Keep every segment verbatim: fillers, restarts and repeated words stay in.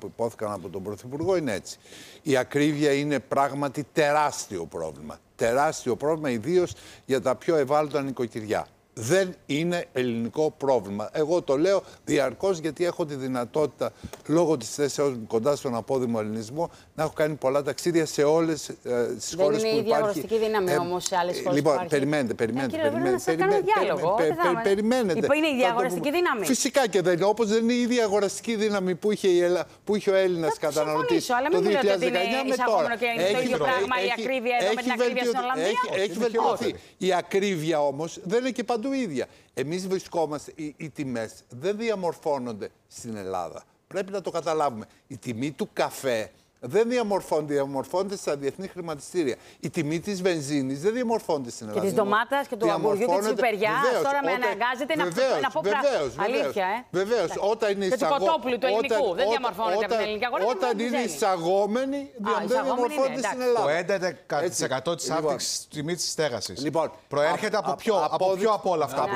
που υπόθηκαν από τον Πρωθυπουργό είναι έτσι. Η ακρίβεια είναι πράγματι τεράστιο πρόβλημα. Τεράστιο πρόβλημα, ιδίως για τα πιο ευάλωτα νοικοκυριά. Δεν είναι ελληνικό πρόβλημα. Εγώ το λέω διαρκώς γιατί έχω τη δυνατότητα, λόγω της θέσεως μου κοντά στον απόδημο ελληνισμό, να έχω κάνει πολλά ταξίδια σε όλες ε, τις χώρες που υπάρχει. Δεν είναι η ίδια αγοραστική δύναμη ε, όμως σε άλλες χώρες. Λοιπόν, που υπάρχει. περιμένετε, περιμένετε. Ε, κύριε, περιμένετε, περιμένετε, περιμένετε, περιμένετε, πε, πε, περιμένετε. Είναι η ίδια αγοραστική δύναμη. Φυσικά και δεν είναι. Όπως δεν είναι η ίδια αγοραστική δύναμη που είχε, η Ελλά, που είχε ο Έλληνας καταναλωτής το δύο χιλιάδες δεκαεννιά με τώρα. Είναι το ίδιο πράγμα η ακρίβεια εδώ με την ακρίβεια στην Ολλανδία. Έχει βελτιωθεί. Η ακρίβεια όμως δεν είναι και παντού ίδια. Εμείς βρισκόμαστε, οι, οι τιμές δεν διαμορφώνονται στην Ελλάδα. Πρέπει να το καταλάβουμε. Η τιμή του καφέ δεν διαμορφώνεται, διαμορφώνεται στα διεθνή χρηματιστήρια. Η τιμή της βενζίνης δεν διαμορφώνεται στην Ελλάδα. Και της ντομάτας και του αγκουριού και της πιπεριάς. Τώρα με αναγκάζεται βεβαίως, να πω βεβαίως, αλήθεια. Ε. Βεβαίως. Όταν είναι και του κοτόπουλου του ελληνικού. Δεν διαμορφώνεται από την ελληνική αγορά. Όταν είναι εισαγόμενοι, δεν διαμορφώνεται στην Ελλάδα. Το έντεκα τοις εκατό της αύξησης της τιμής της στέγασης προέρχεται από ποιο από όλα αυτά.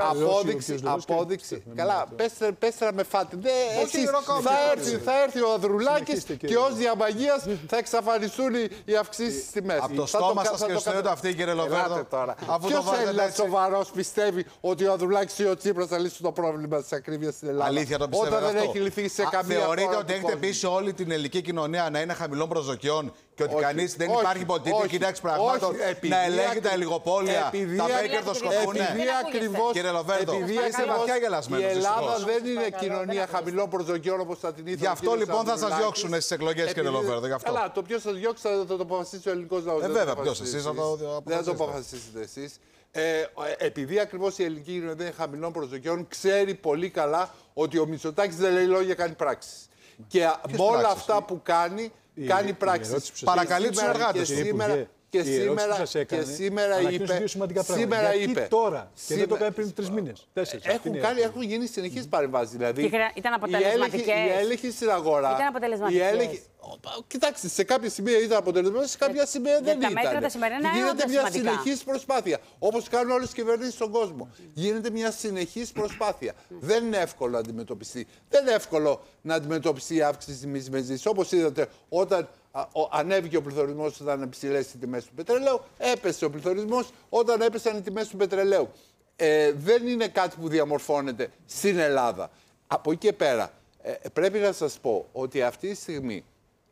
Απόδειξη. Καλά, πέστε να με φάτε. Θα έρθει ο Ανδρουλάκης και ως διαμαγείας θα εξαφανιστούν οι αυξήσεις στις τιμές. Από το στόμα σας και στο έντο αυτή, κύριε Λοβέρδο. Ποιος Έλληνας σοβαρός πιστεύει ότι ο Ανδρουλάκης ή ο Τσίπρας θα λύσουν το πρόβλημα της ακρίβειας στην Ελλάδα? Αλήθεια το πιστεύετε Όταν αυτό? δεν έχει λυθεί σε καμία χώρα. Θεωρείτε ότι έχετε πείσει όλη την ελληνική κοινωνία να είναι χαμηλών προσδοκιών και ότι κανείς δεν υπάρχει υποτίθεται κοιτάξει πραγμάτων να ελέγχει τα ελιγοπόλια, τα οποία κερδοσκοπούν? Κύριε Λοβέρδο, είστε βαθιά γελασμένος. Η Ελλάδα δεν είναι κοινωνία χαμηλών προσδοκιών όπως θα την ήθελε. Γι' αυτό λοιπόν θα σας διώξουν στις εκλογές, κύριε Λοβέρδο. Καλά, το ποιος θα διώξει θα το αποφασίσει ο ελληνικός λαός. Ε, βέβαια, ποιος εσείς θα το δεν θα το αποφασίσετε εσείς. Ε, επειδή ακριβώς η ελληνική κοινωνία δεν είναι χαμηλών προσδοκιών, ξέρει πολύ καλά ότι ο Μητσοτάκης δεν λέει λόγια, κάνει πράξεις. Και με όλα αυτά που κάνει, η, κάνει πράξεις. Παρακαλεί τους εργάτες. Και σήμερα, και σήμερα είπε. Σήμερα Γιατί είπε. Τώρα. Και δεν το έκανε πριν τρεις μήνες. Τέσσερις. Έχουν, κάνει, έχουν γίνει συνεχείς παρεμβάσεις. Δηλαδή, ήταν αποτελεσματικές. Η έλεγχη στην αγορά. Ήταν αποτελεσματικές. Κοιτάξτε, σε κάποια σημεία ήταν αποτελεσματικές, σε κάποια σημεία δεν ήταν. Τα μέτρα τα σημερινά γίνεται μια συνεχής προσπάθεια. Όπως κάνουν όλες οι κυβερνήσεις στον κόσμο. Γίνεται μια συνεχής προσπάθεια. Δεν είναι εύκολο να αντιμετωπιστεί. Δεν είναι εύκολο να αντιμετωπιστεί η αύξηση της τιμής βενζίνης. Όπως είδατε, όταν ανέβηκε ο πληθωρισμός όταν υψηλές οι τιμές του πετρελαίου, έπεσε ο πληθωρισμός όταν έπεσαν οι τιμές του πετρελαίου. Ε, δεν είναι κάτι που διαμορφώνεται στην Ελλάδα. Από εκεί και πέρα, ε, πρέπει να σας πω ότι αυτή τη στιγμή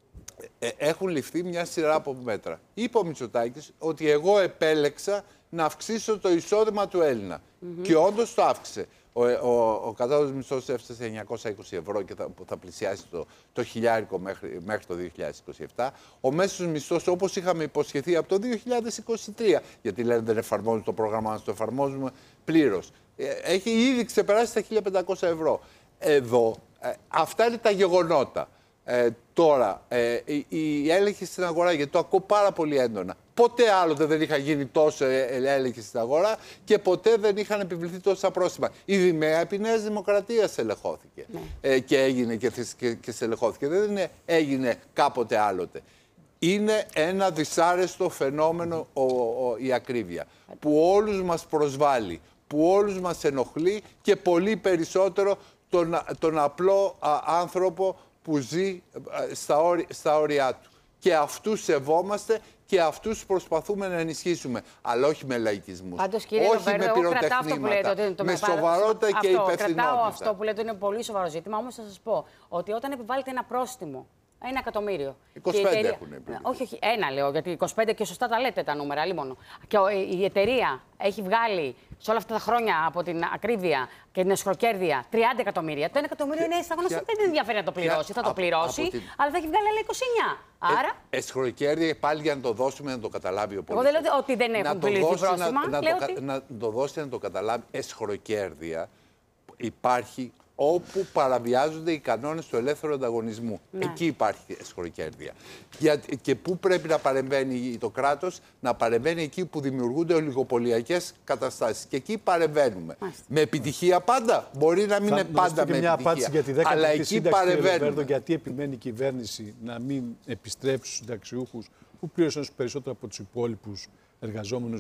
ε, έχουν ληφθεί μια σειρά από μέτρα. Είπε ο Μητσοτάκης ότι εγώ επέλεξα να αυξήσω το εισόδημα του Έλληνα. Mm-hmm. Και όντως το αύξησε. Ο, ο, ο κατώτατος μισθός έφτασε σε εννιακόσια είκοσι ευρώ και θα, θα πλησιάσει το, το χιλιάρικο μέχρι, μέχρι το δύο χιλιάδες είκοσι επτά. Ο μέσος μισθός, όπως είχαμε υποσχεθεί από το δύο χιλιάδες είκοσι τρία, γιατί λένε δεν εφαρμόζουν το πρόγραμμα μας, το εφαρμόζουμε πλήρως, έχει ήδη ξεπεράσει τα χίλια πεντακόσια ευρώ. Εδώ, ε, αυτά είναι τα γεγονότα. Ε, τώρα, ε, η, η έλεγχη στην αγορά, γιατί το ακούω πάρα πολύ έντονα. Ποτέ άλλοτε δεν είχαν γίνει τόσο έλεγχοι στην αγορά και ποτέ δεν είχαν επιβληθεί τόσα πρόστιμα. Η Δημαία επί Νέας Δημοκρατίας ελεγχώθηκε ναι. ε, και έγινε και, και, και στελεχώθηκε. Δεν είναι, έγινε κάποτε άλλοτε. Είναι ένα δυσάρεστο φαινόμενο ο, ο, η ακρίβεια που όλους μας προσβάλλει, που όλους μας ενοχλεί και πολύ περισσότερο τον, τον απλό α, άνθρωπο που ζει α, στα, όρι, στα όρια του. Και αυτούς σεβόμαστε και αυτούς προσπαθούμε να ενισχύσουμε. Αλλά όχι με λαϊκισμούς. Πάντως, κύριε όχι Λοβέρδο, με πυροτεχνήματα. Με το σοβαρότητα αυτό, και υπευθυνότητα. Κρατάω αυτό που λέτε είναι πολύ σοβαρό ζήτημα. Όμως θα σας πω ότι όταν επιβάλλετε ένα πρόστιμο, ένα εκατομμύριο. είκοσι πέντε εταιρεία... έχουν επιβληθεί. Όχι, όχι, ένα λέω, γιατί είκοσι πέντε και σωστά τα λέτε τα νούμερα, λίμωνο. Και η εταιρεία έχει βγάλει σε όλα αυτά τα χρόνια από την ακρίβεια και την εσχροκέρδεια τριάντα εκατομμύρια. Το ένα εκατομμύριο είναι σταγόνα, δεν την ενδιαφέρει να το πληρώσει. Θα το πληρώσει, την... αλλά θα έχει βγάλει άλλα είκοσι εννιά. Άρα. Ε, εσχροκέρδεια πάλι για να το δώσουμε να το καταλάβει ο πολίτης. Εγώ δεν λέω ότι δεν έχουν πληρώσει πρόστιμα. Να, να, το, ότι... να το δώσει να το καταλάβει. Εσχροκέρδεια υπάρχει όπου παραβιάζονται οι κανόνες του ελεύθερου ανταγωνισμού. Ναι. Εκεί υπάρχει εσχροκέρδεια. Και πού πρέπει να παρεμβαίνει το κράτος? Να παρεμβαίνει εκεί που δημιουργούνται ολιγοπωλιακές καταστάσεις. Και εκεί παρεμβαίνουμε. Μάλιστα. Με επιτυχία πάντα. Μπορεί να μην θα, είναι πάντα με μια επιτυχία. Απάντηση για τη δέκατη αλλά εκεί παρεμβαίνουμε. Γιατί επιμένει η κυβέρνηση να μην επιστρέψει στους συνταξιούχους που πλήρωσαν περισσότερο από τους υπόλοιπους εργαζόμενους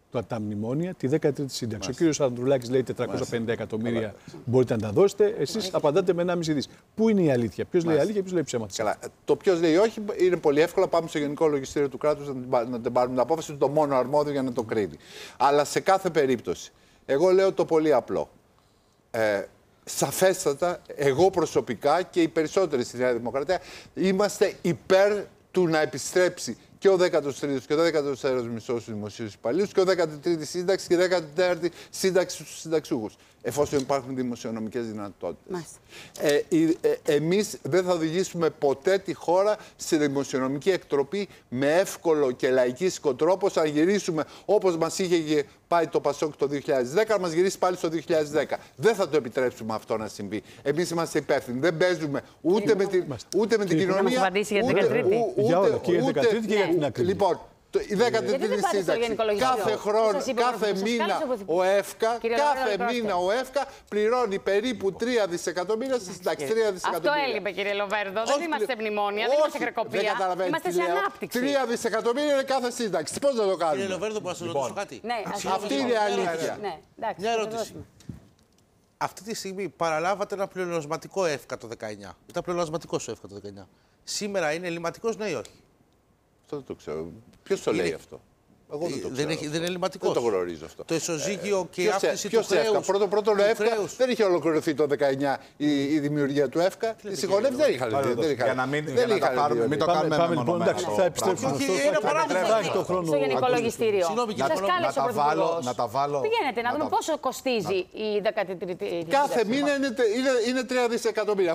τα, τα μνημόνια, τη δέκατη τρίτη σύνταξη. Ο κύριος Ανδρουλάκης λέει τετρακόσια πενήντα εκατομμύρια μπορείτε να τα δώσετε. Εσείς απαντάτε με ενάμιση δις. Πού είναι η αλήθεια, ποιος λέει αλήθεια, ποιος λέει ψέματα. Καλά. Το ποιος λέει όχι είναι πολύ εύκολο. Πάμε στο Γενικό Λογιστήριο του Κράτους να την πάρουμε την απόφαση, είναι το μόνο αρμόδιο για να το κρίνει. Αλλά σε κάθε περίπτωση, εγώ λέω το πολύ απλό. Ε, Σαφέστατα, εγώ προσωπικά και οι περισσότεροι στη Νέα Δημοκρατία είμαστε υπέρ του να επιστρέψει και ο δέκατος τρίτος και ο δέκατος τέταρτος μισθός στους δημοσίους υπαλλήλους και ο δέκατη τρίτη σύνταξη και η δέκατη τέταρτη σύνταξη στους συνταξιούχους, εφόσον υπάρχουν δημοσιονομικές δυνατότητες. Ε, ε, εμείς δεν θα οδηγήσουμε ποτέ τη χώρα σε δημοσιονομική εκτροπή με εύκολο και λαϊκίστικο τρόπο, αν γυρίσουμε όπως μας είχε πάει το Πασόκ το δύο χιλιάδες δέκα, να μας γυρίσει πάλι στο δύο χιλιάδες δέκα. Δεν θα το επιτρέψουμε αυτό να συμβεί. Εμείς είμαστε υπεύθυνοι. Δεν παίζουμε ούτε με την, ούτε με την κοινωνία. Να για την δεκατρίτη. Για όλα, και για την δεκατρίτη και για την ακρίβεια. Λοιπόν, η δέκατη τρίτη σύνταξη. Κάθε χρόνο, κάθε μήνα ο ΕΦΚΑ, κάθε μήνα ο ΕΦΚΑ πληρώνει περίπου τρία δισεκατομμύρια στη σύνταξη. Αυτό έλειπε, κύριε Λοβέρδο. Δεν είμαστε μνημόνια, δεν είμαστε χρεοκοπία. Είμαστε σε ανάπτυξη. τρία δισεκατομμύρια είναι κάθε σύνταξη. Πώς να το κάνουμε. Κύριε Λοβέρδο, μπορώ να σας ρωτήσω κάτι. Αυτή είναι η αλήθεια. Μια ερώτηση. Αυτή τη στιγμή παραλάβατε ένα πλεονασματικό ΕΦΚΑ το δεκαεννιά. Ήταν πλεονασματικός ο ΕΦΚΑ το δεκαεννιά. Σήμερα είναι ελληματικός, ναι ή όχι? Αυτό δεν το ξέρω. Ποιος το λέει αυτό? Εγώ δεν το ξέρω. Δεν, έχει, δεν είναι ελληματικός. Δεν το γνωρίζω αυτό. Το ισοζύγιο ε, και η ποιος, αύξηση ποιος του χρέους. Πρώτο, πρώτο το ΕΦΚΑ χρέους. Δεν είχε ολοκληρωθεί το δεκαεννιά η, η δημιουργία του ΕΦΚΑ. Οι συγχωνεύσεις δεν είχαν δει. Για να μην, για να τα πάρουμε, μην το κάνουμε μεμονωμένο. Θα επιστρέψουμε στο χρόνο. Στο Γενικό Λογιστήριο. Σας κάλεσε ο Πρωθυπουργός. Να τα βάλω. Πηγαίνετε να δούμε πόσο κοστίζει η δέκατη τρίτη. Κάθε μήνα είναι τρία δισεκατομμύρια.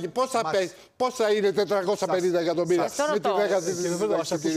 Πόσα είναι τετρακόσια πενήντα εκατομμύρια με τη δέκατη τρίτη.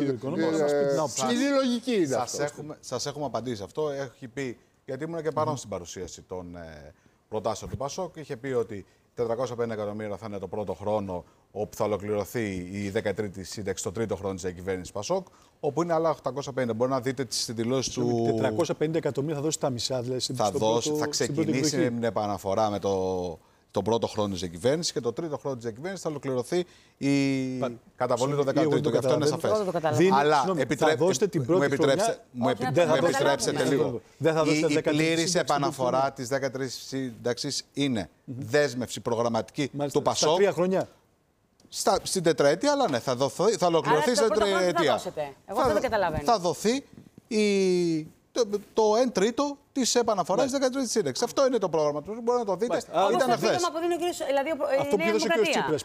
Είναι λογική είναι αυτό. Σας έχουμε απαντήσει αυτό. Έχει πει, γιατί ήμουν και παρόν στην παρουσίαση των ε, προτάσεων του Πασόκ, είχε πει ότι τετρακόσια πενήντα εκατομμύρια θα είναι το πρώτο χρόνο όπου θα ολοκληρωθεί η δέκατη τρίτη σύνταξη, το τρίτο χρόνο της διακυβέρνησης Πασόκ, όπου είναι άλλα οκτακόσια πενήντα. Μπορεί να δείτε τις δηλώσεις του. τετρακόσια πενήντα εκατομμύρια θα δώσει τα μισά, δηλαδή. Θα, δώσει, πρώτο, θα ξεκινήσει με την επαναφορά με το. τον πρώτο χρόνο της διακυβέρνησης και το τρίτο χρόνο της διακυβέρνησης θα ολοκληρωθεί η Πα... καταβολή του δεκατρίτου. Και αυτό είναι σαφές. Αλλά θα δώσετε την πρώτη επιτρέψτε, μου, επι... μου επιτρέψετε λίγο. Η, η πλήρης επαναφορά της δέκατης τρίτης σύνταξης είναι δέσμευση προγραμματική του Πασόκ. Στα τρία χρόνια. Στα, στην τετραετία, αλλά ναι, θα, δοθώ, θα ολοκληρωθεί στην τετραετία. Εγώ δεν καταλαβαίνω. Θα δοθεί η... το, το εν τρίτο τη επαναφορά τη δέκατη τρίτη σύνταξη. Αυτό είναι το πρόγραμμα του. Μπορείτε να το δείτε. Ήταν χθες. Αυτό που έδωσε ο κ. Τσίπρας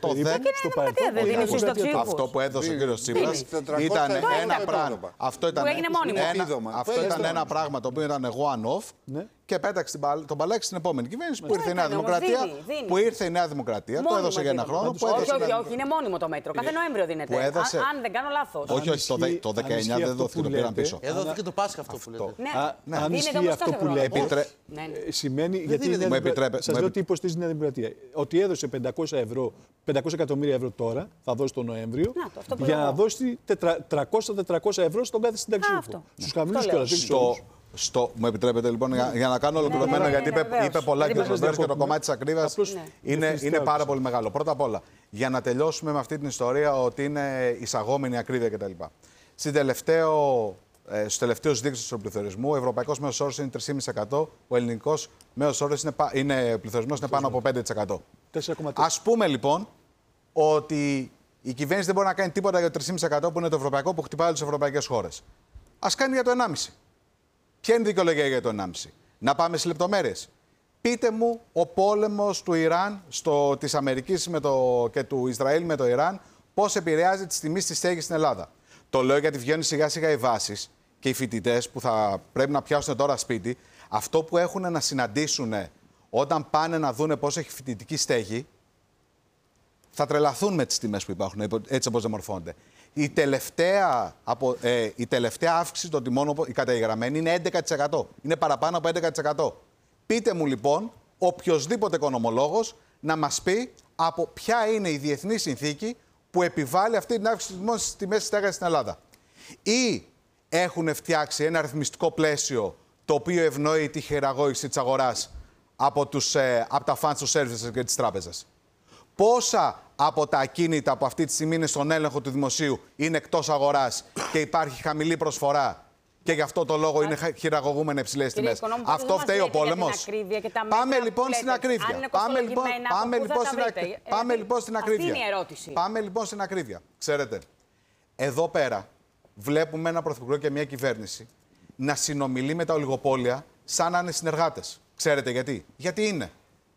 περίπου. Αυτό που έδωσε ο κ. Τσίπρας ήταν ένα πράγμα. Αυτό ήταν ένα πράγμα το οποίο ήταν one-off. Και πέταξε τον μπαλάκι στην επόμενη κυβέρνηση που ήρθε η Νέα Δημοκρατία. Που ήρθε η Νέα Δημοκρατία, το έδωσε για ένα χρόνο. Όχι, όχι, όχι, είναι μόνιμο το μέτρο. Κάθε Νοέμβριο δίνεται. Αν δεν κάνω λάθος. Όχι, όχι, το δεκαεννιά δεν δόθηκε, το πήραν πίσω. Εδώ δόθηκε το Πάσχα αυτό που λέτε. Αν ισχύει αυτό που λέτε, σημαίνει. Γιατί σας λέω τι υποστηρίζει η Νέα Δημοκρατία. Ότι έδωσε πεντακόσια εκατομμύρια ευρώ τώρα, θα δώσει τον Νοέμβριο, για να δώσει τριακόσια με τετρακόσια ευρώ στον κάθε συνταξιούχο. Στους χαμηλούς κιόλας. Στο, μου επιτρέπετε λοιπόν για, για να κάνω ολοκληρωμένο, γιατί είπε, είπε πολλά και και το κομμάτι της ακρίβειας είναι, είναι πάρα πολύ μεγάλο. Πρώτα απ' όλα, για να τελειώσουμε με αυτή την ιστορία ότι είναι εισαγόμενη ακρίβεια κτλ. Στην τελευταίο, ε, στους τελευταίους δείκτες του πληθωρισμού, ο ευρωπαϊκός μέσος όρος είναι τρία κόμμα πέντε τοις εκατό, ο ελληνικός μέσος όρος είναι, είναι, πληθωρισμός είναι πάνω από πέντε τοις εκατό. Ας πούμε λοιπόν ότι η κυβέρνηση δεν μπορεί να κάνει τίποτα για το τρία κόμμα πέντε τοις εκατό που είναι το ευρωπαϊκό που χτυπάει τις ευρωπαϊκές χώρες. Ας κάνει για το ενάμιση τοις εκατό. Ποια είναι η δικαιολογία για το ενάμιση τοις εκατό. Να πάμε σε λεπτομέρειες. Πείτε μου ο πόλεμος του Ιράν, στο, της Αμερικής με το, και του Ισραήλ με το Ιράν, πώς επηρεάζει τις τιμές της στέγης στην Ελλάδα. Το λέω γιατί βγαίνουν σιγά σιγά οι βάσεις και οι φοιτητές που θα πρέπει να πιάσουν τώρα σπίτι, αυτό που έχουν να συναντήσουν όταν πάνε να δούνε πώς έχει φοιτητική στέγη, θα τρελαθούν με τις τιμές που υπάρχουν, έτσι όπως διαμορφώνονται. Η τελευταία, απο, ε, η τελευταία αύξηση των τιμών, η καταγεγραμμένη, είναι έντεκα τοις εκατό. Είναι παραπάνω από έντεκα τοις εκατό. Πείτε μου λοιπόν, οποιοσδήποτε οικονομολόγος, να μας πει από ποια είναι η διεθνή συνθήκη που επιβάλλει αυτή την αύξηση των τιμών στις τιμές της στέγασης στην Ελλάδα. Ή έχουν φτιάξει ένα αριθμιστικό πλαίσιο το οποίο ευνοεί τη χειραγώγηση της αγοράς από, τους, ε, από τα financial services και τις τράπεζες. Πόσα από τα ακίνητα που αυτή τη στιγμή είναι στον έλεγχο του δημοσίου είναι εκτός αγοράς και υπάρχει χαμηλή προσφορά Και γι' αυτό το λόγο είναι χειραγωγούμενα υψηλές τιμές. Αυτό φταίει ο πόλεμος. Πάμε λοιπόν στην ακρίβεια. Πάμε λοιπόν, πάμε λοιπόν στην ακρίβεια. Πάμε λοιπόν στην ακρίβεια. Πάμε λοιπόν στην ακρίβεια. Ξέρετε, εδώ πέρα βλέπουμε ένα πρωθυπουργό και μια κυβέρνηση να συνομιλεί με τα ολιγοπόλια σαν να είναι συνεργάτες. Ξέρετε γιατί? Γιατί είναι.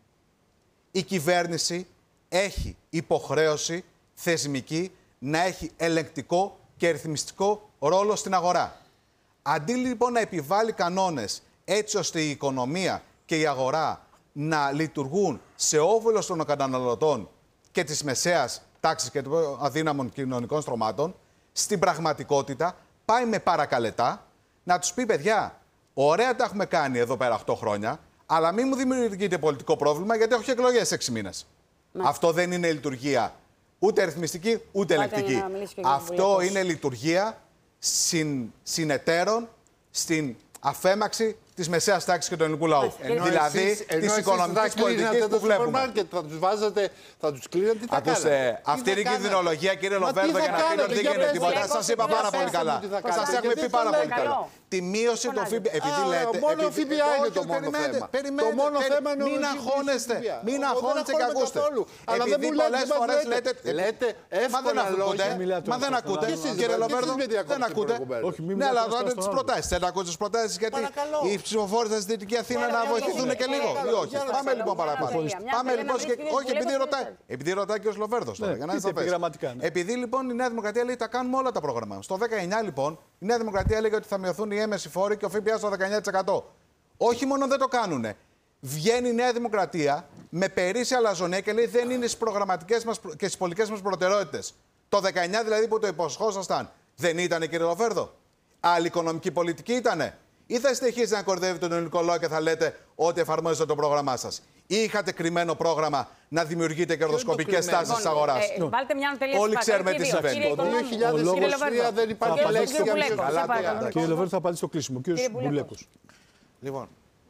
Η κυβέρνηση έχει υποχρέωση θεσμική να έχει ελεγκτικό και ρυθμιστικό ρόλο στην αγορά. Αντί λοιπόν να επιβάλλει κανόνες έτσι ώστε η οικονομία και η αγορά να λειτουργούν σε όφελος των καταναλωτών και της μεσαίας τάξης και των αδύναμων κοινωνικών στρωμάτων, στην πραγματικότητα πάει με παρακαλετά να τους πει: παιδιά, ωραία τα έχουμε κάνει εδώ πέρα οκτώ χρόνια, αλλά μην μου δημιουργείτε πολιτικό πρόβλημα γιατί έχω και εκλογές έξι μήνες. Ναι. Αυτό δεν είναι λειτουργία ούτε ρυθμιστική ούτε ελεγκτική. Αυτό είναι λειτουργία συν, συνεταίρων στην αφέμαξη της μεσαίας τάξης και του ελληνικού λαού. Ενώ δηλαδή εσείς, της οικονομικής πολιτικής που βλέπουμε. Θα τους βάζετε, θα τους κλείνετε, τι θα Ακούστε, αυτή είναι η κινδυνολογία, κύριε Λοβέρδο, για να πει ότι δεν γίνεται τίποτα. Σας είπα πάρα πολύ καλά. Σας έχουμε πει πάρα πολύ καλά. Τη μείωση του ΦΠΑ. Επειδή λέτε. Μόνο ο ΦΠΑ είναι το μόνο θέμα. Το μόνο θέμα είναι μην αγχώνεστε. Μην αγχώνεστε και ακούστε. Αλλά δεν μου πολλές φορές λέτε. Λέτε εύκολα λόγια. Μα δεν ακούτε. Κύριε Λοβέρδο, δεν ακούτε. Ναι, αλλά δείτε τις προτάσεις. Δεν ακούτε τις προτάσεις γιατί οι ψηφοφόροι στη Δυτική Αθήνα να βοηθηθούν και λίγο. Ή όχι. Πάμε λοιπόν παραπάνω. Πάμε λοιπόν. Όχι, επειδή ρωτάει. Επειδή ρωτάει και ο Λοβέρδος τώρα. Για να είναι σαφές. Επειδή λοιπόν η Νέα Δημοκρατία λέει τα κάνουμε όλα τα πρόγραμμα. Στο δεκαεννιά λοιπόν η Νέα Δημοκρατία έλεγε ότι θα μειωθούν οι έμμεσοι φόροι και ο ΦΠΑ στο δεκαεννιά τοις εκατό. Όχι μόνο δεν το κάνουνε. Βγαίνει η Νέα Δημοκρατία με περίσσια αλαζονία και λέει δεν είναι στις προγραμματικές μας και στις πολιτικές μας προτεραιότητες. Το δεκαεννιά δηλαδή που το υποσχόσασταν, δεν ήτανε, κύριε Λοβέρδο? Άλλη οικονομική πολιτική ήτανε? Ή θα συνεχίσετε να κορδεύετε τον ελληνικό λαό και θα λέτε ότι εφαρμόζετε το πρόγραμμά σας? Ή είχατε κρυμμένο πρόγραμμα να δημιουργείτε κερδοσκοπικές τάσεις της αγοράς? Ε, βάλτε μια τελείως. Όλοι ξέρουμε τι συμβαίνει. Το δύο χιλιάδες τρία δεν υπάρχει λέξη για να. Κύριε Λοβέρδο, θα απαντήσει στο κλείσιμο. Κύριος Μπουλέκος. Λοιπόν,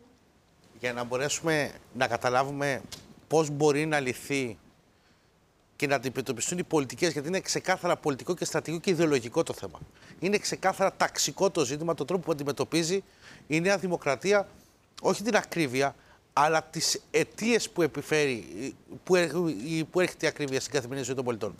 για να μπορέσουμε να καταλάβουμε πώς μπορεί να λυθεί και να αντιμετωπιστούν οι πολιτικές, γιατί είναι ξεκάθαρα πολιτικό και στρατηγικό και ιδεολογικό το θέμα. Είναι ξεκάθαρα ταξικό το ζήτημα, τον τρόπο που αντιμετωπίζει η Νέα Δημοκρατία, όχι την ακρίβεια, αλλά τις αιτίες που επιφέρει, που, που έρχεται η ακρίβεια στην καθημερινή ζωή των πολιτών.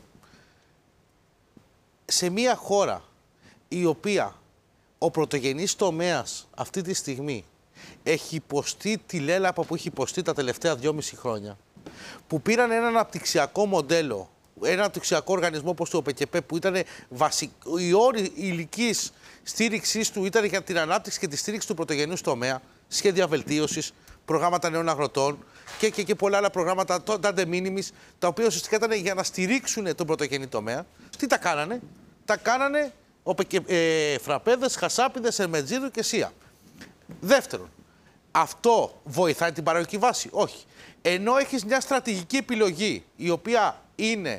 Σε μια χώρα η οποία ο πρωτογενής τομέας αυτή τη στιγμή έχει υποστεί τη λέλαπα που έχει υποστεί τα τελευταία δυόμιση χρόνια, που πήραν ένα αναπτυξιακό μοντέλο, ένα αναπτυξιακό οργανισμό όπως το ΟΠΕΚΕΠΕ, που ήταν βασικό, η όρη ηλικής στήριξής του ήταν για την ανάπτυξη και τη στήριξη του πρωτογενούς τομέα, σχέδια βελτίωσης, προγράμματα νέων αγροτών και, και, και πολλά άλλα προγράμματα, τα de minimis, τα οποία ουσιαστικά ήταν για να στηρίξουν τον πρωτογενή τομέα. Τι τα κάνανε? Τα κάνανε ε, φραπέδες, χασάπιδες, ερμετζίδου και σία. Δεύτερον, αυτό βοηθάει την παραγωγική βάση? Όχι. Ενώ έχεις μια στρατηγική επιλογή, η οποία είναι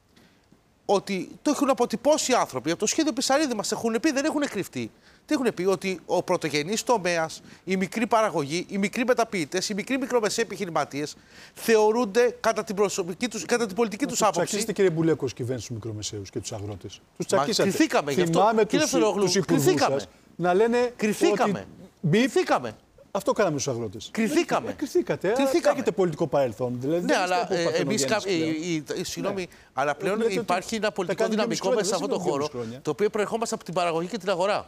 ότι το έχουν αποτυπώσει οι άνθρωποι, από το σχέδιο Πισαρίδη μας έχουν πει, δεν έχουν κρυφτεί. Τι έχουν πει? Ότι ο πρωτογενής τομέας, η μικρή παραγωγή, οι μικροί μεταποιητές, οι μικροί μικρομεσαίοι επιχειρηματίες θεωρούνται κατά την, τους, κατά την πολιτική τους άποψη. Τους τσακίσετε, κύριε Μπουλέκο, ως κυβέρνηση τους μικρομεσαίους και τους αγρότες. Τους τσακίσατε. Κρυθήκαμε γι' αυτό. Θυμάμαι τους, τους υπουργούς σας να λένε κρυθήκαμε. Ότι... Κρυθήκαμε. Αυτό κάναμε στους αγρότες. Κρυθήκαμε. Ε, κρυθήκατε. Κρυθήκαμε. Έχετε πολιτικό παρελθόν. Δηλαδή, ναι, αλλά εμείς. Συγγνώμη, αλλά πλέον υπάρχει ένα πολιτικό δυναμικό μέσα σε αυτόν τον χώρο, το οποίο προερχόμαστε από την παραγωγή και την αγορά.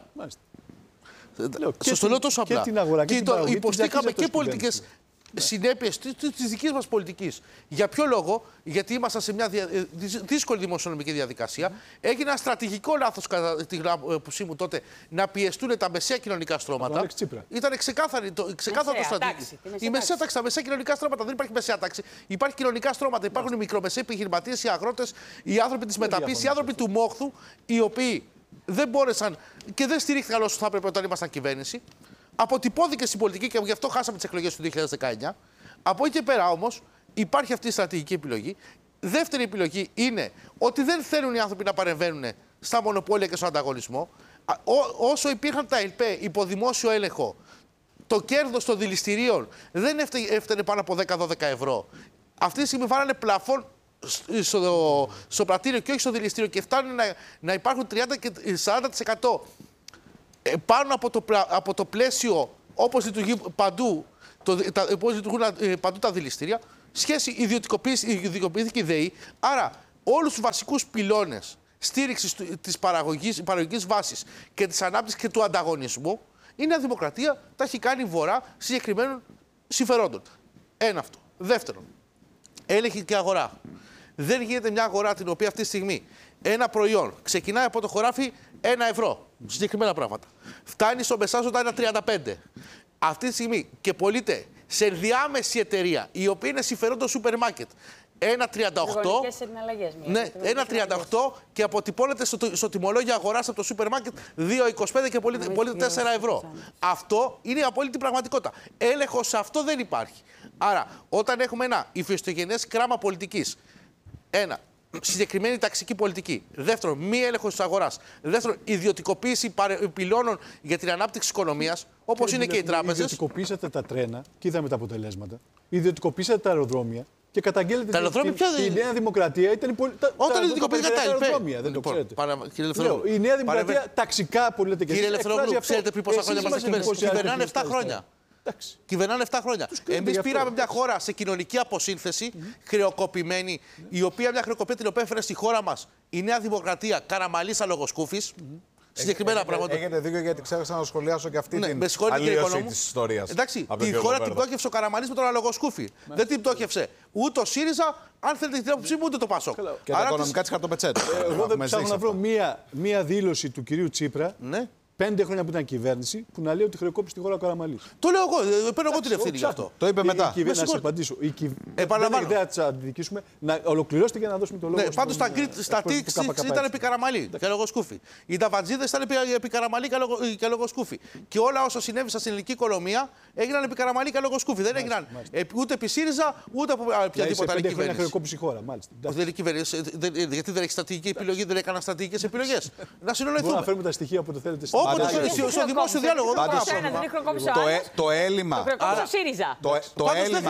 Σας το λέω τόσο απλά. Και υποστήκαμε και πολιτικές συνέπειες της δικής μας πολιτικής. Για ποιο λόγο? Γιατί ήμασταν σε μια δια... δύσκολη δημοσιονομική διαδικασία. Έγινε ένα στρατηγικό λάθος, κατά την άποψή μου τότε, να πιεστούν τα μεσαία κοινωνικά στρώματα. Ήταν ξεκάθαρο το, ξεκάθαρο το στρατηγικό. Η μεσαία τάξη, τα μεσαία κοινωνικά στρώματα, δεν υπάρχει μεσαία τάξη. Υπάρχει κοινωνικά στρώματα. Υπάρχουν οι μικρομεσαίοι επιχειρηματίες, οι αγρότες, οι άνθρωποι της μεταποίησης, οι άνθρωποι του μόχθου, οι οποίοι δεν μπόρεσαν και δεν στηρίχθηκαν όσο θα έπρεπε όταν ήμασταν κυβέρνηση. Αποτυπώθηκε στην πολιτική και γι' αυτό χάσαμε τις εκλογές του δύο χιλιάδες δεκαεννιά. Από εκεί και πέρα όμως υπάρχει αυτή η στρατηγική επιλογή. Δεύτερη επιλογή είναι ότι δεν θέλουν οι άνθρωποι να παρεμβαίνουν στα μονοπόλια και στον ανταγωνισμό. Ό, όσο υπήρχαν τα ΕΛΠΕ υπό δημόσιο έλεγχο, το κέρδος των δηληστηρίων δεν έφτανε πάνω από δέκα με δώδεκα ευρώ. Αυτή τη στιγμή βάλανε πλαφόν στο, στο πρατήριο και όχι στο δηληστήριο και φτάνουν να, να υπάρχουν τριάντα και σαράντα τοις εκατό ε, πάνω από το, από το πλαίσιο όπως λειτουργεί παντού, το, τα, πώς λειτουργούν ε, παντού τα δηληστήρια, σχέση ιδιωτικοποιήθηκε η ΔΕΗ. Άρα όλους τους βασικούς πυλώνες στήριξης της παραγωγής, παραγωγικής βάσης και της ανάπτυξης και του ανταγωνισμού, η Νέα Δημοκρατία τα έχει κάνει βορρά συγκεκριμένων συμφερόντων. Ένα αυτό. Δεύτερον, έλεγχη αγορά. Δεν γίνεται μια αγορά την οποία αυτή τη στιγμή ένα προϊόν ξεκινάει από το χωράφι ένα ευρώ. Συγκεκριμένα πράγματα. Φτάνει στο μεσάζοντα ένα τριάντα πέντε. Αυτή τη στιγμή και πωλείται σε ενδιάμεση εταιρεία, η οποία είναι συμφερόντο σούπερ μάρκετ, ένα τριάντα οκτώ. Ναι, ένα τριάντα οκτώ και αποτυπώνεται στο, στο τιμολόγιο αγοράς από το σούπερ μάρκετ δύο είκοσι πέντε και πωλείται, πωλείται τέσσερα ευρώ. Αυτό είναι η απόλυτη πραγματικότητα. Έλεγχος σε αυτό δεν υπάρχει. Άρα, όταν έχουμε ένα υφιστογενές κράμα πολιτικής, ένα, συγκεκριμένη ταξική πολιτική. Δεύτερον, μη έλεγχο τη αγορά. Δεύτερον, ιδιωτικοποίηση πυλώνων για την ανάπτυξη τη οικονομία, όπως είναι και οι τράπεζες. Ιδιωτικοποίησατε τα τρένα και είδαμε τα αποτελέσματα. Ιδιωτικοποίησατε τα αεροδρόμια και καταγγέλλετε τα την τη η Νέα Δημοκρατία. Ήταν πολύ... Όταν ιδιωτικοποιήθηκαν τα αεροδρόμια, δεν λοιπόν, το ξέρετε. Παρα... Λέω, η Νέα Δημοκρατία παραβε... ταξικά που λέτε και εσείς. Κύριε Ελευθερόπουλο, ξέρετε πριν πόσα χρόνια μας κυβερνάνε. Κυβερνάνε επτά χρόνια. Εντάξει. Κυβερνάνε επτά χρόνια. Εμείς πήραμε μια χώρα σε κοινωνική αποσύνθεση, mm-hmm. χρεοκοπημένη, mm-hmm. η οποία μια χρεοκοπία την οποία έφερε στη χώρα μας η Νέα Δημοκρατία, Καραμαλής αλογοσκούφης. Mm-hmm. Συγκεκριμένα έχετε, πράγματα. Έχετε δίκιο, γιατί ξέχασα να σχολιάσω και αυτή ναι, την αλλίωση της ιστορίας. Εντάξει, τη χώρα την πτώχευσε ο Καραμαλής με τον αλογοσκούφι. Ναι. Δεν την πτώχευσε ούτε ο ΣΥΡΙΖΑ, αν θέλετε την άποψή μου, ούτε το ΠΑΣΟΚ. Και τα οικονομικά της χαρτοπετσέτας. Εγώ δεν ψάχνω να βρω μία δήλωση του κυρίου Τσίπρα. Πέντε χρόνια που ήταν κυβέρνηση, που να λέει ότι χρεοκόπησε τη χώρα ο Καραμαλής. Το λέω εγώ, παίρνω εγώ την ευθύνη γι' αυτό. Το είπε μετά. Η, η, να σα απαντήσω. Η κυβέρνηση δεν θα τη αντιδικήσουμε. Να ολοκληρώσετε και να δώσουμε το λόγο. Ναι, πάντως στα τείξη ήταν επί Καραμαλή και λογοσκούφι. Οι ταβατζίδες ήταν επί Καραμαλή και λογοσκούφι. Και όλα όσα συνέβησαν στην ελληνική οικονομία έγιναν επί Καραμαλή και λογοσκούφι. Δεν έγιναν ούτε επί ΣΥΡΙΖΑ ούτε από οποιαδήποτε άλλη κυβέρνηση. Χρεοκόπησε η χώρα, μάλιστα. Γιατί δεν έχει στρατηγική επιλογή, δεν έκαναν στρατηγικές επιλογές. Να συνεννοηθούμε. Να φέρουμε τα στοιχεία όποτε θέλετε. Στο δημόσιο διάλογο. Το έλλειμμα. Το έλλειμμα.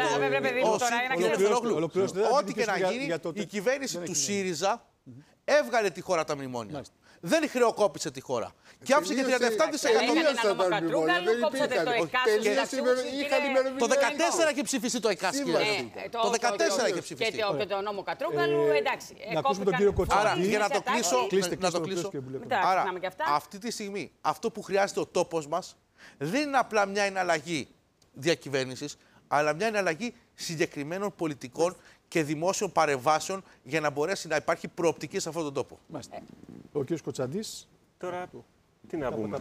Ό,τι και να γίνει, η κυβέρνηση του ΣΥΡΙΖΑ έβγαλε τη χώρα τα μνημόνια. Δεν χρεοκόπησε τη χώρα. Και άφησε και τριάντα επτά δισεκατομμύρια. Το δεκατέσσερα είχε ψηφιστεί το ΕΚΑΣ. Το δεκατέσσερα είχε ψηφιστεί. Και το νόμο Κατρούγκαλου, εντάξει. Να ακούσουμε τον κύριο Κοτσάνη. Άρα, για να το κλείσω, να το κλείσω. Άρα, αυτή τη στιγμή, αυτό που χρειάζεται ο τόπος μας δεν είναι απλά μια εναλλαγή διακυβέρνησης, αλλά μια εναλλαγή συγκεκριμένων πολιτικών και δημόσιων παρεμβάσεων για να μπορέσει να υπάρχει προοπτική σε αυτόν τον τόπο. Μάλιστα. Ο κ. Κοτσαντής. Τώρα, τι να πούμε.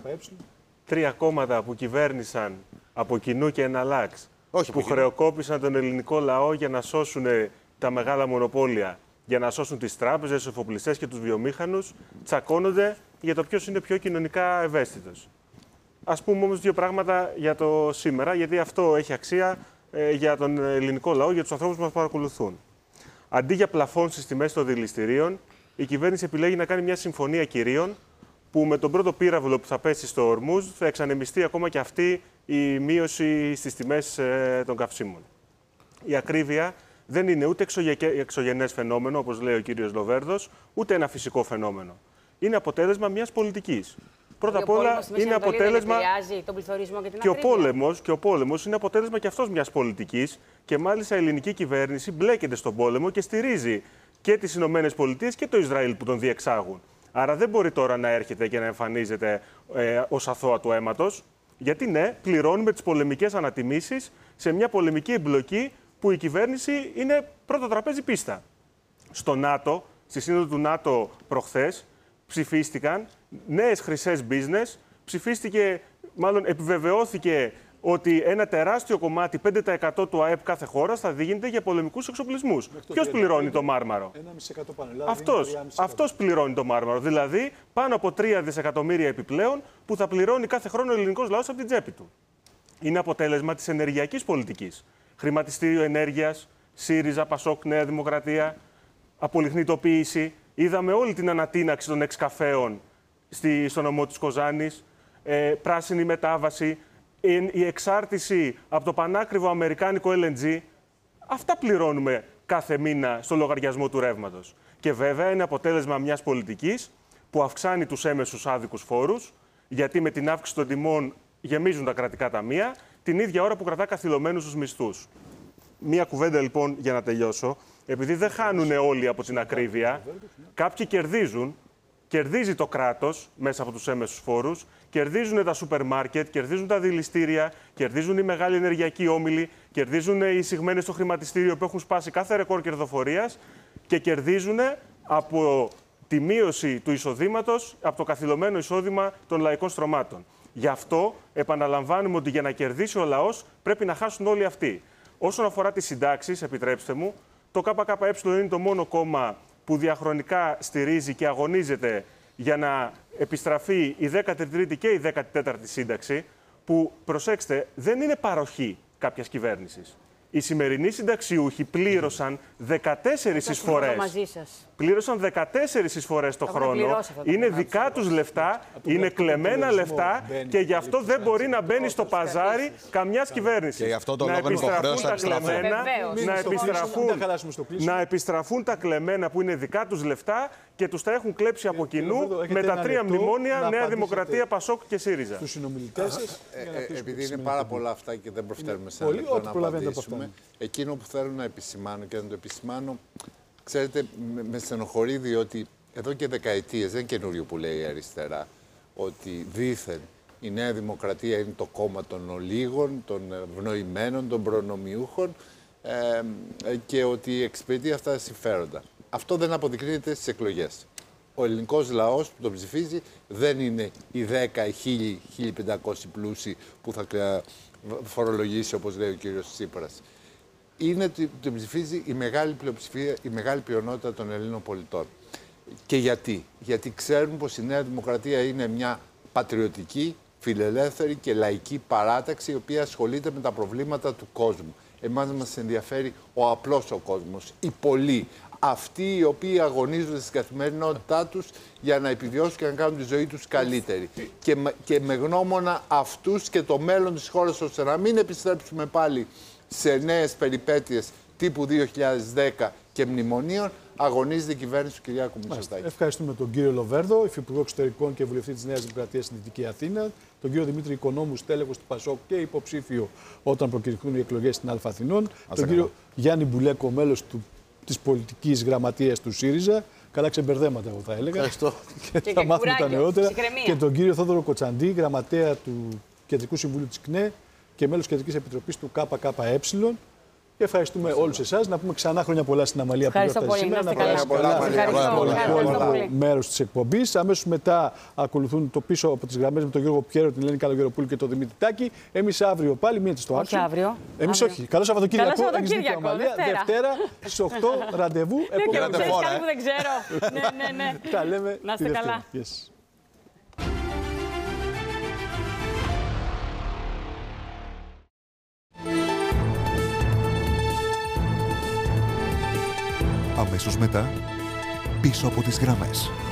Τρία κόμματα που κυβέρνησαν από κοινού και εναλλάξ, Όχι, που χρεοκόπησαν τον ελληνικό λαό για να σώσουν τα μεγάλα μονοπόλια, για να σώσουν τις τράπεζες, τους εφοπλιστές και τους βιομήχανους, τσακώνονται για το ποιος είναι πιο κοινωνικά ευαίσθητος. Ας πούμε όμως δύο πράγματα για το σήμερα, γιατί αυτό έχει αξία ε, για τον ελληνικό λαό, για τους ανθρώπους που μας παρακολουθούν. Αντί για πλαφών στις τιμές των δηληστηρίων, η κυβέρνηση επιλέγει να κάνει μια συμφωνία κυρίων που με τον πρώτο πύραυλο που θα πέσει στο Ορμούζ θα εξανεμιστεί ακόμα και αυτή η μείωση στις τιμές ε, των καυσίμων. Η ακρίβεια δεν είναι ούτε εξωγενές φαινόμενο, όπως λέει ο κύριος Λοβέρδος, ούτε ένα φυσικό φαινόμενο. Είναι αποτέλεσμα μιας πολιτικής. Πρώτα απ' όλα είναι αποτέλεσμα. Τον πληθωρισμό και, την και, ο πόλεμος, και ο πόλεμος είναι αποτέλεσμα και αυτός μιας πολιτικής. Και μάλιστα η ελληνική κυβέρνηση μπλέκεται στον πόλεμο και στηρίζει και τις Ηνωμένες Πολιτείες και το Ισραήλ που τον διεξάγουν. Άρα δεν μπορεί τώρα να έρχεται και να εμφανίζεται ε, ως αθώα του αίματος. Γιατί ναι, πληρώνουμε τις πολεμικές ανατιμήσεις σε μια πολεμική εμπλοκή που η κυβέρνηση είναι πρώτο τραπέζι πίστα. Στο ΝΑΤΟ, στη σύνοδο του ΝΑΤΟ προχθές, ψηφίστηκαν νέες χρυσές business, ψηφίστηκε, μάλλον επιβεβαιώθηκε ότι ένα τεράστιο κομμάτι, πέντε τοις εκατό του ΑΕΠ κάθε χώρας, θα δίνεται για πολεμικούς εξοπλισμούς. Ποιος πληρώνει το Μάρμαρο? Αυτός, αυτός πληρώνει το Μάρμαρο. Δηλαδή, πάνω από τρία δισεκατομμύρια επιπλέον που θα πληρώνει κάθε χρόνο ο ελληνικός λαός από την τσέπη του. Είναι αποτέλεσμα της ενεργειακής πολιτικής. Χρηματιστήριο ενέργειας, ΣΥΡΙΖΑ, ΠΑΣΟΚ, Νέα Δημοκρατία, απολιχνητοποίηση. Είδαμε όλη την ανατείναξη των εξκαφέων στη, στο νομό της Κοζάνης, ε, πράσινη μετάβαση, ε, η εξάρτηση από το πανάκριβο αμερικάνικο ελ εν τζι. Αυτά πληρώνουμε κάθε μήνα στο λογαριασμό του ρεύματος. Και βέβαια είναι αποτέλεσμα μιας πολιτικής που αυξάνει τους έμεσους άδικους φόρους, γιατί με την αύξηση των τιμών γεμίζουν τα κρατικά ταμεία, την ίδια ώρα που κρατά καθυλωμένους τους μισθούς. Μία κουβέντα λοιπόν για να τελειώσω. Επειδή δεν χάνουν όλοι από την ακρίβεια, κάποιοι κερδίζουν. Κερδίζει το κράτος μέσα από τους έμεσους φόρους, κερδίζουν τα σούπερ μάρκετ, κερδίζουν τα δηληστήρια, κερδίζουν οι μεγάλοι ενεργειακοί όμιλοι, κερδίζουν οι εισηγμένοι στο χρηματιστήριο που έχουν σπάσει κάθε ρεκόρ κερδοφορίας και κερδίζουν από τη μείωση του εισοδήματος, από το καθυλωμένο εισόδημα των λαϊκών στρωμάτων. Γι' αυτό επαναλαμβάνουμε ότι για να κερδίσει ο λαός πρέπει να χάσουν όλοι αυτοί. Όσον αφορά τις συντάξεις, επιτρέψτε μου, το ΚΚΕ είναι το μόνο κόμμα που διαχρονικά στηρίζει και αγωνίζεται για να επιστραφεί η δέκατη τρίτη και η δέκατη τέταρτη σύνταξη, που, προσέξτε, δεν είναι παροχή κάποιας κυβέρνησης. Οι σημερινοί συνταξιούχοι πλήρωσαν δεκατέσσερις εισφορές. Πλήρωσαν δεκατέσσερις εισφορές το χρόνο. Είναι δικά τους λεφτά, είναι κλεμμένα λεφτά και γι' αυτό δεν μπορεί να μπαίνει στο παζάρι καμιάς κυβέρνησης. Να επιστραφούν τα κλεμμένα, να επιστραφούν, να επιστραφούν τα κλεμμένα που είναι δικά τους λεφτά και τους τα έχουν κλέψει από κοινού με τα τρία μνημόνια Νέα Δημοκρατία, Πασόκ και ΣΥΡΙΖΑ. Επειδή είναι πάρα πολλά αυτά και δεν προφταίνουμε σε ένα λεπτό να απαντήσουμε, εκείνο που θέλω να επισημάνω και να το επισημάνω, ξέρετε, με στενοχωρεί διότι εδώ και δεκαετίες, δεν είναι καινούριο που λέει η αριστερά, ότι δήθεν η Νέα Δημοκρατία είναι το κόμμα των ολίγων, των ευνοημένων, των προνομιούχων ε, και ότι εξυπηρετεί αυτά τα συμφέροντα. Αυτό δεν αποδεικνύεται στις εκλογές. Ο ελληνικός λαός που τον ψηφίζει δεν είναι οι δέκα, οι χίλια, χίλια πεντακόσιοι πλούσιοι που θα φορολογήσει, όπως λέει ο κύριος Τσίπρας. Είναι ότι τον ψηφίζει η μεγάλη πλειοψηφία, η μεγάλη πλειονότητα των Ελλήνων πολιτών. Και γιατί? Γιατί ξέρουν πως η Νέα Δημοκρατία είναι μια πατριωτική, φιλελεύθερη και λαϊκή παράταξη η οποία ασχολείται με τα προβλήματα του κόσμου. Εμάς μας ενδιαφέρει ο απλός ο κόσμος, οι πολλοί. Αυτοί οι οποίοι αγωνίζονται στην καθημερινότητά τους για να επιβιώσουν και να κάνουν τη ζωή τους καλύτερη. Και, και με γνώμονα αυτούς και το μέλλον της χώρας, ώστε να μην επιστρέψουμε πάλι σε νέες περιπέτειες τύπου δύο χιλιάδες δέκα και μνημονίων, αγωνίζεται η κυβέρνηση του Κυριάκου Μητσοτάκη. Ευχαριστούμε τον κύριο Λοβέρδο, υφυπουργό εξωτερικών και βουλευτή της Νέας Δημοκρατίας στην Δυτική Αθήνα, τον κύριο Δημήτρη Οικονόμου, στέλεχος του Πασόκ και υποψήφιο όταν προκηρυχθούν οι εκλογές στην Αλφα Αθηνών, τον κύριο Γιάννη Μπουλέκο, μέλος του της πολιτικής γραμματείας του ΣΥΡΙΖΑ. Καλά ξεμπερδέματα, εγώ θα έλεγα. Ευχαριστώ. Και, και θα μάθουμε τα νεότερα. Και τον κύριο Θόδωρο Κοτσαντή, γραμματέα του Κεντρικού Συμβουλίου της ΚΝΕ και μέλος Κεντρικής Επιτροπής του ΚΚΕ. Και ευχαριστούμε όλους εσάς. Να πούμε ξανά χρόνια πολλά στην Αμαλία που έφτασε σήμερα. Να περάσει καλά μέρος της εκπομπής. Αμέσως μετά ακολουθούν το πίσω από τις γραμμές με τον Γιώργο Πιέρο, την Ελένη Καλογεροπούλου και τον Δημήτρη Τάκη. Εμείς αύριο πάλι μείνετε στο άξιο. Όχι αύριο. Εμείς όχι. Καλό Σαββατοκύριακο. Καλό Σαββατοκύριακο. Δευτέρα στις οκτώ ραντεβού. Επόμενη φορά. Κάτι που δεν ξέρω. Ναι, ναι, ναι. Τα λέμε. Να είστε καλά. Αμέσως μετά, πίσω από τις γραμμές.